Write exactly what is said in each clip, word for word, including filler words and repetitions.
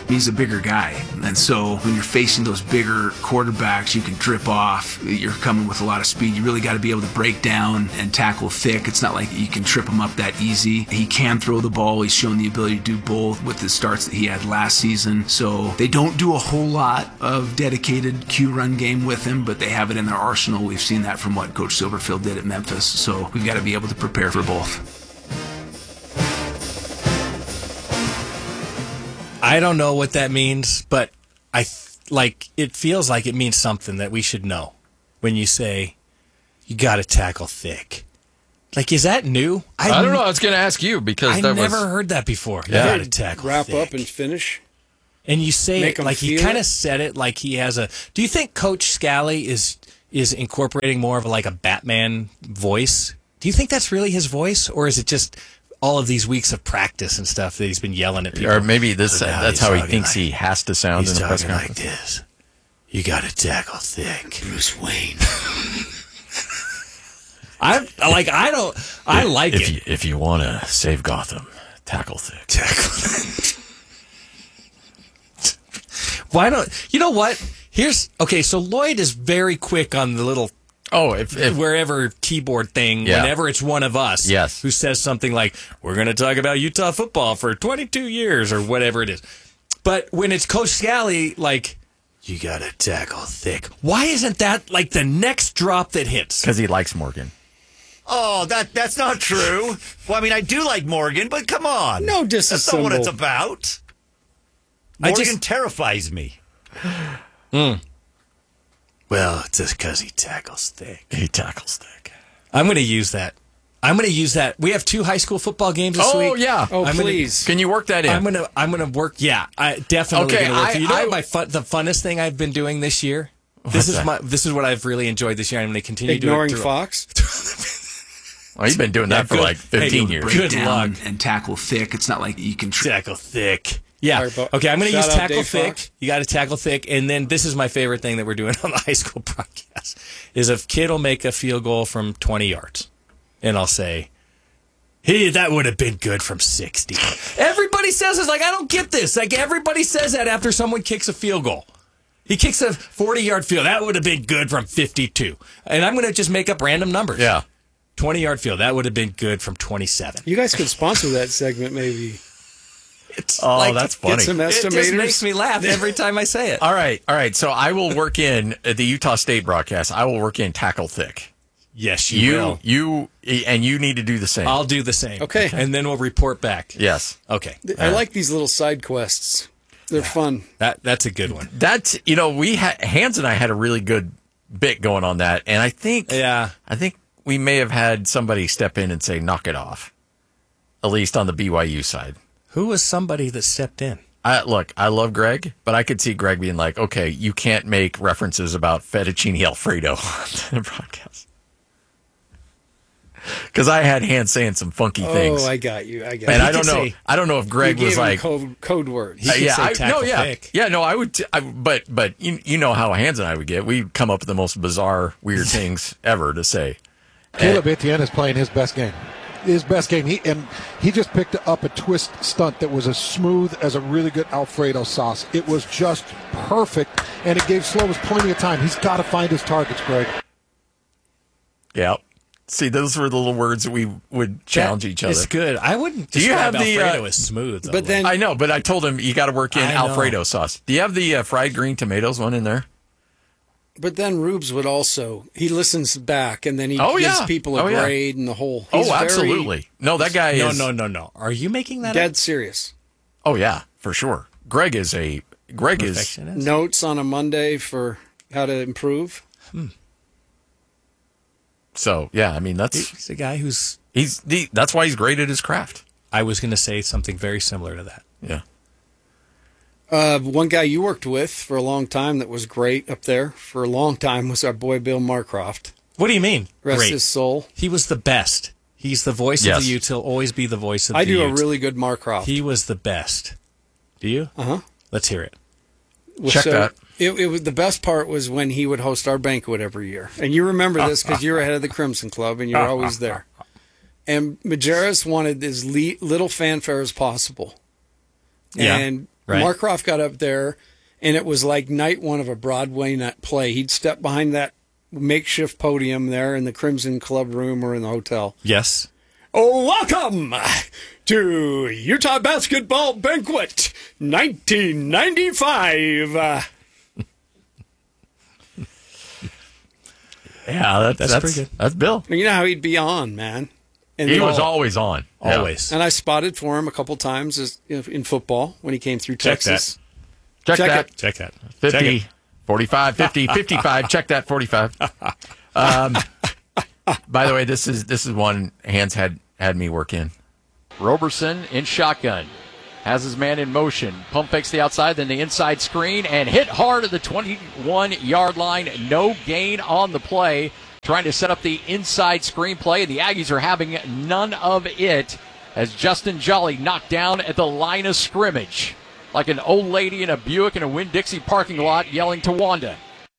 He's a bigger guy, and so when you're facing those bigger quarterbacks, you can drip off. You're coming with a lot of speed. You really got to be able to break down and tackle thick. It's not like you can trip him up that easy. He can throw the ball. He's shown the ability to do both with the starts that he had last season. So they don't do a whole lot of dedicated Q run game with him, but they have it in their arsenal. We've seen that from what Coach Silverfield did at Memphis. So we've got to be able to prepare for both. I don't know what that means, but I like it feels like it means something that we should know when you say you got to tackle thick. Like, is that new? I, I don't know. I was going to ask you because I that never was... heard that before. Yeah. You got to tackle Wrap thick. up and finish. And you say Make it like he kind of said it like he has a. Do you think Coach Scally is is incorporating more of like a Batman voice? Do you think that's really his voice, or is it just all of these weeks of practice and stuff that he's been yelling at people? Or maybe this So now that's he's how he talking thinks like- he has to sound He's in the press talking like conference. this. You got to tackle thick, Bruce Wayne. I like. I don't. I like if it. You, if you want to save Gotham, tackle thick. Tackle. Why don't you know what? Here's okay. So Lloyd is very quick on the little Oh, if, if wherever keyboard thing. Yeah. Whenever it's one of us, Yes. who says something like, "We're going to talk about Utah football for twenty-two years" or whatever it is. But when it's Coach Scally, like, you got to tackle thick. Why isn't that like the next drop that hits? because he likes Morgan. Oh, that that's not true. Well, I mean, I do like Morgan, but come on. No That's not what disassemble. it's about. I Morgan just- terrifies me. Well, it's just because he tackles thick. He tackles thick. I'm going to use that. I'm going to use that. We have two high school football games this Oh, week. yeah. Oh, I'm gonna- please. Can you work that in? I'm gonna I'm gonna work. Yeah, I definitely Okay, gonna work. I- you know I- what my fun, the funnest thing I've been doing this year. This is that? my this is what I've really enjoyed this year. I'm going to continue Ignoring doing it. Fox. well, he's been doing that Yeah, for good. like fifteen Hey, years. Break Good down luck. and tackle thick. It's not like you can tri- Tackle thick. Yeah. All right, but- Okay, I'm going to shout use out tackle Dave thick. Fox. You got to tackle thick, and then this is my favorite thing that we're doing on the high school broadcast is if kid will make a field goal from twenty yards, and I'll say, "Hey, that would have been good from sixty." Everybody says it's like I don't get this. Like everybody says that after someone kicks a field goal. He kicks a forty-yard field. That would have been good from fifty-two. And I'm going to just make up random numbers. Yeah. twenty-yard field. That would have been good from twenty-seven. You guys could sponsor that segment, maybe. It's Oh, like, that's Get funny. some it just estimators. makes me laugh every time I say it. All right, all right. So I will work in uh, the Utah State broadcast. I will work in tackle thick. Yes, you, You, will. you, and you need to do the same. I'll do the same. Okay. And then we'll report back. yes. Okay. I like these little side quests. They're fun. That That's a good one. That's you know we had Hans and I had a really good bit going on that, and I think Yeah. I think we may have had somebody step in and say knock it off, at least on the B Y U side. Who was somebody that stepped in? I, look, I love Greg, but I could see Greg being like, okay, you can't make references about fettuccine Alfredo on the broadcast. Because I had Hans saying some funky things. Oh, I got you. I got and you. I don't could know. say- I don't know if Greg you was gave him like, code, code words. He Uh, could yeah, say I, tackle no, yeah, thick. yeah, no, I would, t- I, but, but you, you know how Hans and I would get. We'd come up with the most bizarre, weird things ever to say. Caleb Etienne is playing his best game. His best game. He and he just picked up a twist stunt that was as smooth as a really good Alfredo sauce. It was just perfect, and it gave Slovis plenty of time. He's got to find his targets, Greg. Yeah. See, those were the little words that we would challenge each other. It's good. I wouldn't Do you describe have the, Alfredo uh, as smooth. though. but then I know, but I told him you got to work in I know. Alfredo sauce. Do you have the uh, fried green tomatoes one in there? But then Rubes would also, he listens back and then he Oh, gives yeah. people a Oh, yeah. grade and the whole. He's Oh, very absolutely. No, that guy no, is. no, no, no. Are you making that dead up? serious. Oh, yeah, for sure. Greg is a. Greg is. Perfectionist? Notes on a Monday for how to improve. So, yeah, I mean, that's. He's a guy who's. He's the, That's why he's great at his craft. I was going to say something very similar to that. Yeah. Uh, one guy you worked with for a long time that was great up there for a long time was our boy Bill Marcroft. What do you mean? Rest Great. his soul. He was the best. He's the voice Yes. of the Utes. He'll always be the voice of I the do a Utes. really good Marcroft. He was the best. Do you? Uh huh. Let's hear it. Check that. It, it was the best part was when he would host our banquet every year, and you remember this because you were head of the Crimson Club and you were always there. And Majerus wanted as le- little fanfare as possible, Yeah. and Right. Markroff got up there, and it was like night one of a Broadway night play. He'd step behind that makeshift podium there in the Crimson Club room or in the hotel. Yes. Oh, welcome to Utah Basketball Banquet nineteen ninety-five. Uh, Yeah, that, That's that's, pretty good. That's Bill. you know how he'd be on, man. And He then- was always on. Yeah. Always. And I spotted for him a couple times as, in football when he came through Check Texas. Check, Check that. it. Check that. Check fifty, it. forty-five, fifty, fifty-five. Check that forty-five. Um, by the way, this is this is one Hans had had me work in. Roberson in shotgun. Has his man in motion. Pump fakes the outside, then the inside screen, and hit hard at the twenty-one-yard line. No gain on the play. Trying to set up the inside screen play. The Aggies are having none of it as Justin Jolly knocked down at the line of scrimmage. Like an old lady in a Buick in a Winn-Dixie parking lot yelling to Wanda.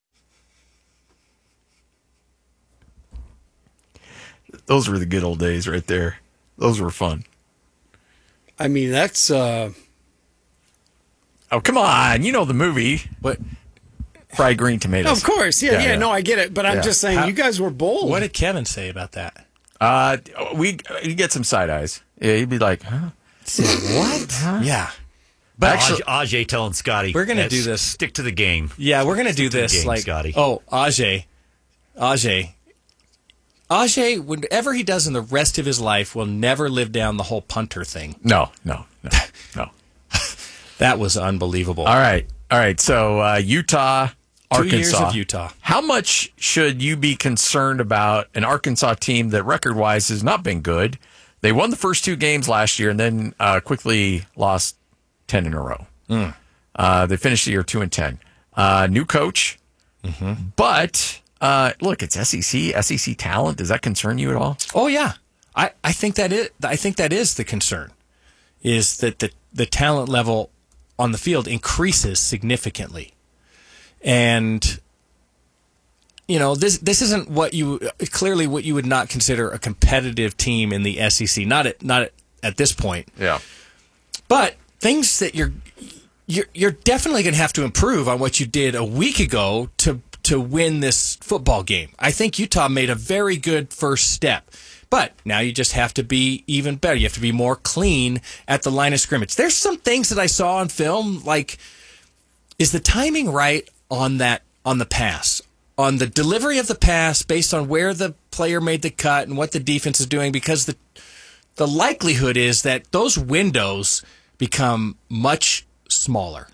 Those were the good old days right there. Those were fun. I mean, that's uh, Oh, come on. You know the movie. What? Fried green tomatoes. of course, yeah, Yeah, yeah, yeah. no, I get it, but I'm Yeah. just saying, How- you guys were bold. What did Kevin say about that? Uh, we you get some side eyes. Yeah, he'd be like, huh? What? Yeah. But Actually- Aj, Ajay telling Scotty, We're gonna "Let's do this." Stick to the game. Yeah, we're gonna do to the this game, like Scotty. oh Ajay, Ajay, Ajay. Whatever he does in the rest of his life will never live down the whole punter thing. No, no, no, no. That was unbelievable. All right, all right. So uh, Utah, Two Arkansas. years of Utah. How much should you be concerned about an Arkansas team that record-wise has not been good? They won the first two games last year and then uh, quickly lost ten in a row. Mm. Uh, they finished the year two and ten. Uh, new coach, Mm-hmm. but uh, look, it's S E C, S E C talent. Does that concern you at all? Oh yeah, I, I think that is I think that is the concern, is that the the talent level on the field increases significantly, and you know this this isn't what you clearly what you would not consider a competitive team in the S E C. Not at not at, at this point, Yeah. but things that you're you're you're definitely going to have to improve on what you did a week ago to to win this football game. I think Utah made a very good first step. But now you just have to be even better. You have to be more clean at the line of scrimmage. There's some things that I saw on film, like, is the timing right on that, on the pass? On the delivery of the pass based on where the player made the cut and what the defense is doing? Because the the likelihood is that those windows become much smaller.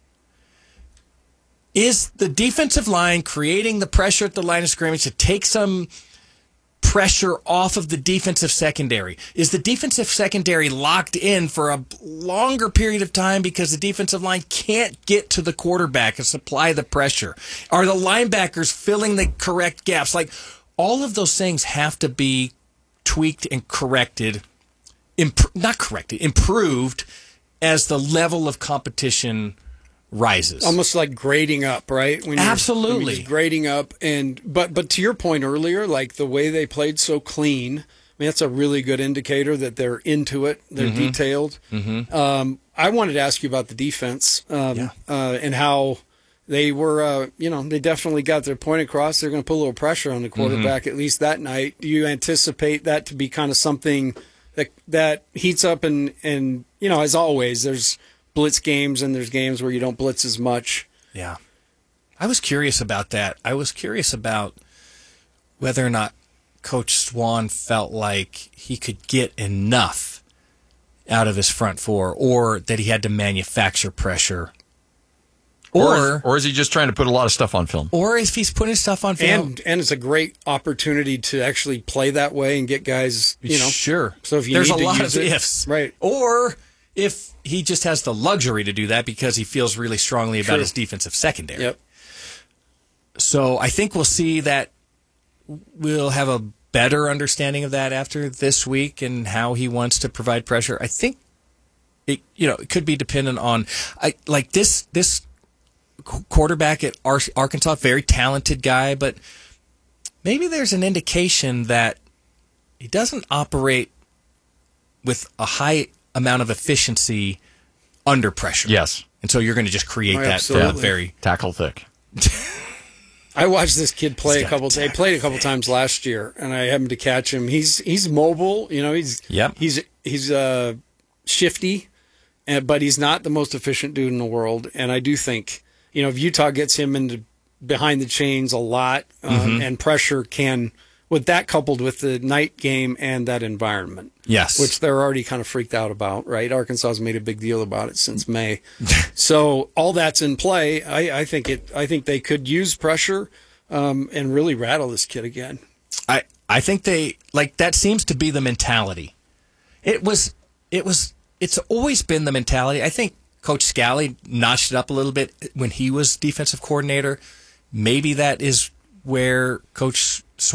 Is the defensive line creating the pressure at the line of scrimmage to take some pressure off of the defensive secondary? Is the defensive secondary locked in for a longer period of time because the defensive line can't get to the quarterback and supply the pressure? Are the linebackers filling the correct gaps? Like, all of those things have to be tweaked and corrected, imp- not corrected, improved as the level of competition rises. Almost like grading up, right? When you're- Absolutely. when you're just grading up, and but but to your point earlier, like the way they played so clean. I mean, that's a really good indicator that they're into it. They're Mm-hmm. detailed. Um, I wanted to ask you about the defense um, Yeah. uh, and how they were. Uh, you know, they definitely got their point across. They're going to put a little pressure on the quarterback Mm-hmm. at least that night. Do you anticipate that to be kind of something that that heats up? And and you know, as always, there's blitz games and there's games where you don't blitz as much. Yeah. I was curious about that. I was curious about whether or not Coach Swan felt like he could get enough out of his front four, or that he had to manufacture pressure. Or, Or, is, or is he just trying to put a lot of stuff on film? or if he's putting stuff on film. And and it's a great opportunity to actually play that way and get guys, you know. sure. So if you There's need a to lot use of it- ifs. right. Or if he just has the luxury to do that because he feels really strongly about True. his defensive secondary. Yep. So I think we'll see that we'll have a better understanding of that after this week and how he wants to provide pressure. I think it, you know, it could be dependent on, I like this this qu- quarterback at Ar- Arkansas, very talented guy, but maybe there's an indication that he doesn't operate with a high amount of efficiency under pressure. Yes. And so you're going to just create Oh, that absolutely. very. Tackle thick. I watched this kid play He's a got couple. He played a couple times last year, and I happened to catch him. He's he's mobile, you know. He's Yep. He's he's uh, shifty, and, but he's not the most efficient dude in the world. And I do think, you know, if Utah gets him into behind the chains a lot, um, Mm-hmm. and pressure can, with that coupled with the night game and that environment, Yes. which they're already kind of freaked out about, right? Arkansas has made a big deal about it since May. So all that's in play. I, I think it. I think they could use pressure um, and really rattle this kid again. I, I think they like that seems to be the mentality. It was it was it's always been the mentality. I think Coach Scally notched it up a little bit when he was defensive coordinator. Maybe that is where Coach